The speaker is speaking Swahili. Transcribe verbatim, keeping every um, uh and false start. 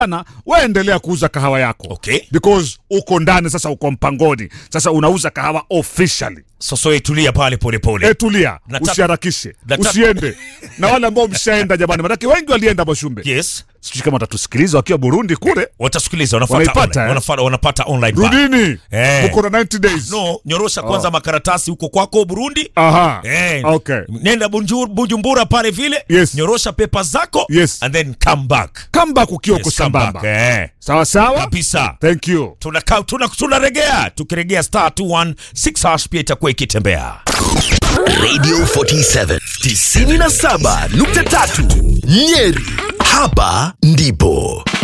na wewe endelea kuuza kahawa yako. Okay. Because uko ndani sasa, uko mpangoni. Sasa unauza kahawa officially. Sasa tulia pale pole pole. Eh, tulia. Nataka- Usiharakishe. Nataka- Usiende. Na wale ambao mshaenda jamani, maana wengi walienda Boshumbe. Yes. Sijui kama watatusikiliza wakiwa Burundi kule. Watasikiliza, wanafuata Wanaipata, online. eh? Wanafuata wanapata online. bar. Rudini. Eh. Uko na ninety days. No, nyorosha kwanza Oh. makaratasi huko kwako Burundi. Aha. Eh. Okay. Nenda Bunju- Bujumbura pale vile. Yes. Nyorosha pepa zako. Yes. And then come back. Come back ukiwa uko Yes, come back. sambamba. Eh. Sawa sawa? Kabisa. Thank you. Tunaka tuna tunaregea. Tukiregea star two one six hash pia itakuwa ikitembea. Radio forty-seven tisini na saba nukta tatu Nyeri. Hapa ndipo